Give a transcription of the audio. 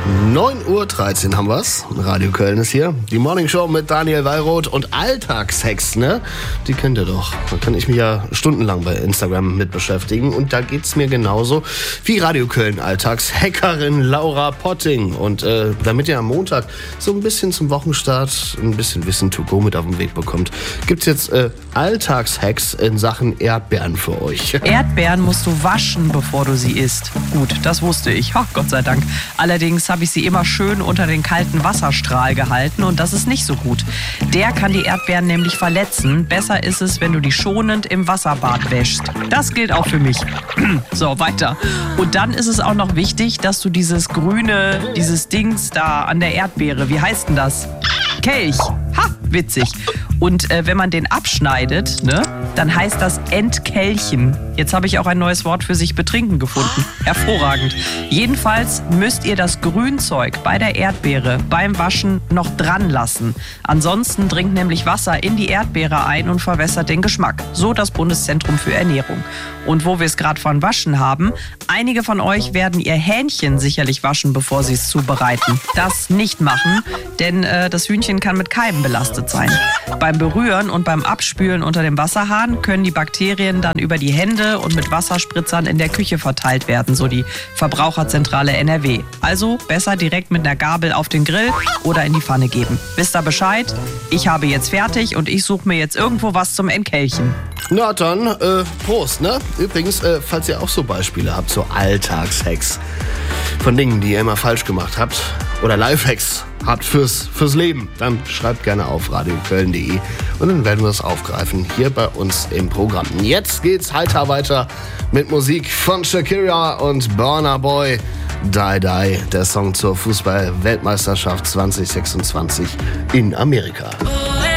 9:13 Uhr haben wir's. Radio Köln ist hier. Die Morning Show mit Daniel Wallroth und Alltagshex, ne? Die kennt ihr doch. Da kann ich mich ja stundenlang bei Instagram mit beschäftigen. Und da geht's mir genauso wie Radio Köln Alltagshackerin Laura Potting. Und damit ihr am Montag so ein bisschen zum Wochenstart ein bisschen Wissen to go mit auf den Weg bekommt, gibt's jetzt Alltagshacks in Sachen Erdbeeren für euch. Erdbeeren musst du waschen, bevor du sie isst. Gut, das wusste ich. Ha, Gott sei Dank. Allerdings habe ich sie immer schön unter den kalten Wasserstrahl gehalten und das ist nicht so gut. Der kann die Erdbeeren nämlich verletzen. Besser ist es, wenn du die schonend im Wasserbad wäschst. Das gilt auch für mich. So, weiter. Und dann ist es auch noch wichtig, dass du dieses Dings da an der Erdbeere, wie heißt denn das? Kelch. Ha, witzig. Und wenn man den abschneidet, ne, dann heißt das Entkelchen. Jetzt habe ich auch ein neues Wort für sich betrinken gefunden. Hervorragend. Jedenfalls müsst ihr das Grünzeug bei der Erdbeere beim Waschen noch dran lassen. Ansonsten dringt nämlich Wasser in die Erdbeere ein und verwässert den Geschmack. So das Bundeszentrum für Ernährung. Und wo wir es gerade von Waschen haben, einige von euch werden ihr Hähnchen sicherlich waschen, bevor sie es zubereiten. Das nicht machen, denn das Hühnchen kann mit Keimen belastet sein. Beim Berühren und beim Abspülen unter dem Wasserhahn können die Bakterien dann über die Hände und mit Wasserspritzern in der Küche verteilt werden, so die Verbraucherzentrale NRW. Also besser direkt mit einer Gabel auf den Grill oder in die Pfanne geben. Wisst ihr Bescheid? Ich habe jetzt fertig und ich suche mir jetzt irgendwo was zum Entkelchen. Na dann, Prost, ne? Übrigens, falls ihr auch so Beispiele habt, so Alltagshacks von Dingen, die ihr immer falsch gemacht habt oder Lifehacks habt fürs Leben, dann schreibt gerne auf radioköln.de und dann werden wir es aufgreifen hier bei uns im Programm. Jetzt geht's heiter weiter mit Musik von Shakira und Burna Boy. Die Die, der Song zur Fußball-Weltmeisterschaft 2026 in Amerika.